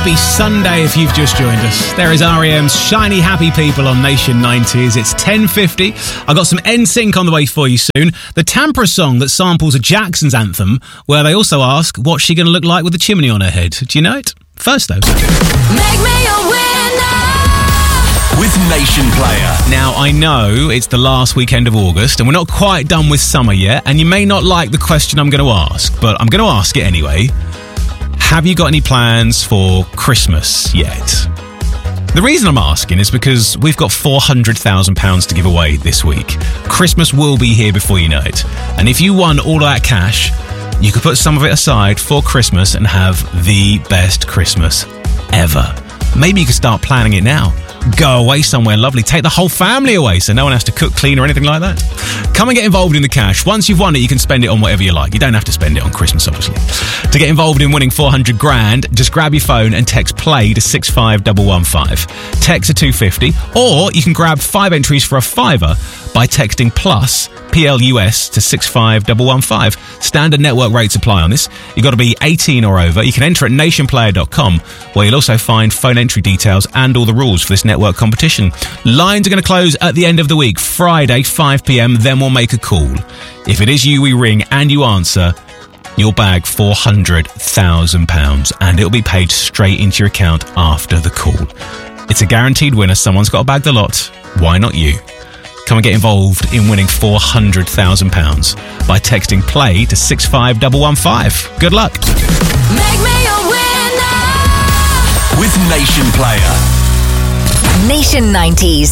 Happy Sunday if you've just joined us. There is R.E.M's Shiny Happy People on Nation 90s. It's 10:50. I've got some NSYNC on the way for you soon. The Tampere song that samples a Jackson's anthem, where they also ask, what's she going to look like with a chimney on her head? Do you know it? First, though. Make me a winner with Nation Player. Now, I know it's the last weekend of August, and we're not quite done with summer yet, and you may not like the question I'm going to ask, but I'm going to ask it anyway. Have you got any plans for Christmas yet? The reason I'm asking is because we've got £400,000 to give away this week. Christmas will be here before you know it. And if you won all of that cash, you could put some of it aside for Christmas and have the best Christmas ever. Maybe you could start planning it now. Go away somewhere lovely. Take the whole family away so no one has to cook, clean or anything like that. Come and get involved in the cash. Once you've won it, you can spend it on whatever you like. You don't have to spend it on Christmas, obviously. To get involved in winning 400 grand, just grab your phone and text PLAY to 65115. Text to 250, or you can grab 5 entries for a fiver by texting PLUS, PLUS, to 65115. Standard network rates apply on this. You've got to be 18 or over. You can enter at nationplayer.com, where you'll also find phone entry details and all the rules for this network competition. Lines are going to close at the end of the week, Friday, 5 p.m, then we'll make a call. If it is you we ring and you answer, you'll bag £400,000 and it'll be paid straight into your account after the call. It's a guaranteed winner. Someone's got to bag the lot. Why not you? Come and get involved in winning £400,000 by texting PLAY to 65115. Good luck. Make me a winner with Nation Player. Nation 90s.